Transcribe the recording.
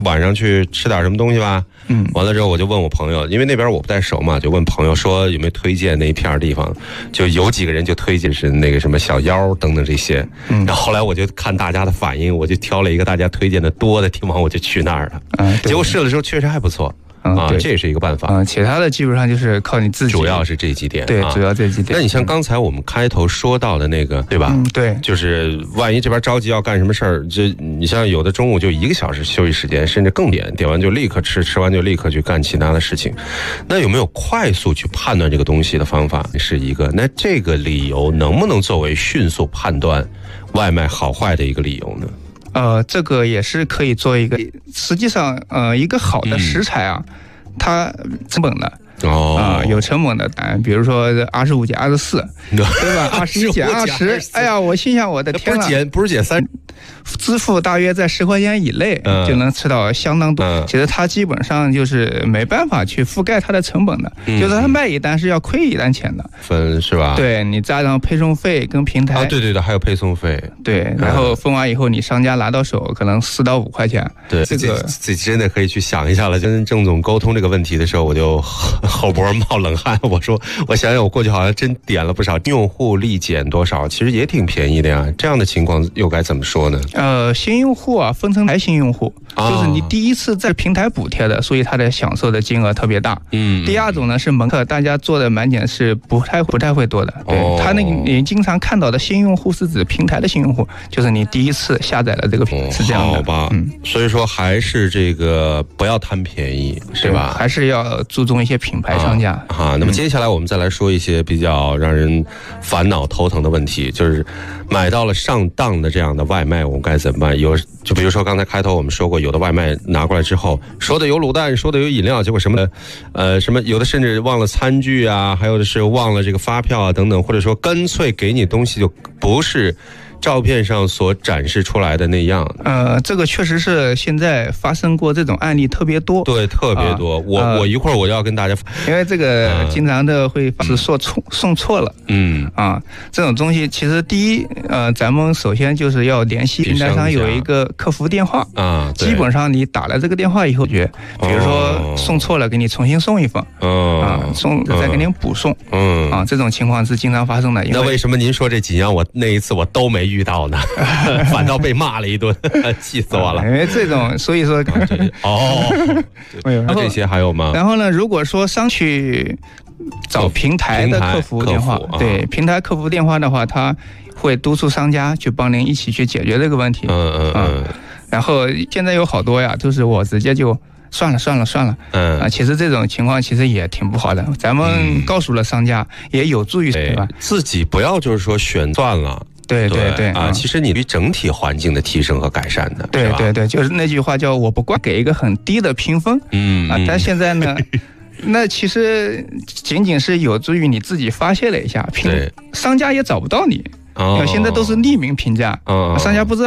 晚上去吃点什么东西吧。完了之后我就问我朋友，因为那边我不太熟嘛，就问朋友说有没有推荐那一片地方，就有几个人就推荐是那个什么小腰等等这些。然后后来我就看大家的反应，我就挑了一个大家推荐的多的地方，我就去那儿了。结果试了之后确实还不错。这也是一个办法。 其他的基本上就是靠你自己。 主要是这几点。 对，主要这几点。 那你像刚才我们开头说到的那个，对吧？ 对， 就是万一这边着急要干什么事儿，你像有的中午就1个小时休息时间，甚至更点完就立刻吃，吃完就立刻去干其他的事情。那有没有快速去判断这个东西的方法是一个？那这个理由能不能作为迅速判断外卖好坏的一个理由呢？ 这个也是可以做一个，实际上，一个好的食材啊，它成本的。有成本的，比如说25减24，对吧？21减20，哎呀，我心想我的天呐， 不是减3， 支付大约在10块钱以内就能吃到相当多。其实它基本上就是没办法去覆盖它的成本的，就是它卖一单是要亏一单钱的， 分是吧？ 对，你加上配送费跟平台， 对，还有配送费， 对，然后分完以后你商家拿到手可能4到5块钱， 对，这个真的可以去想一下了。跟郑总沟通这个问题的时候，我就后脖冒冷汗，我说我想想，我过去好像真点了不少，用户立减多少，其实也挺便宜的呀。这样的情况又该怎么说呢？ 新用户啊，分成新用户，就是你第一次在平台补贴的，所以他的享受的金额特别大。第二种呢是门客，大家做的满减是不太会多的。对，他那个你经常看到的新用户是指平台的新用户，就是你第一次下载了这个平台，是这样的。 好吧，所以说还是这个不要贪便宜，是吧？ 还是要注重一些品牌商家。 那么接下来我们再来说一些比较让人烦恼头疼的问题，就是买到了上当的这样的外卖，我们该怎么办？就比如说刚才开头我们说过，有的外卖拿过来之后，说的有卤蛋，说的有饮料，结果什么有的甚至忘了餐具啊，还有的是忘了这个发票啊等等，或者说干脆给你东西就不是照片上所展示出来的那样。 这个确实是现在发生过这种案例特别多。 对，特别多。我一会儿我要跟大家， 因为这个经常的会是送错了。这种东西其实第一，咱们首先就是要联系平台上有一个客服电话基本上你打了这个电话以后，比如说送错了，给你重新送一份，再给您补送。这种情况是经常发生的。 那为什么您说这几样那一次我都没遇到呢？反倒被骂了一顿，气死我了。 因为这种，所以说那这些还有吗？ 然后呢，如果说上去找平台的客服电话，对，平台客服电话的话，他会督促商家去帮您一起去解决这个问题。然后现在有好多呀，就是我直接就算了。其实这种情况其实也挺不好的。咱们告诉了商家，也有助于对吧？ 自己不要就是说选算了。 对其实你对整体环境的提升和改善的， 对，就是那句话叫我不管，给一个很低的评分。但现在呢，那其实仅仅是有助于你自己发泄了一下，商家也找不到你。现在都是匿名评价，商家不知道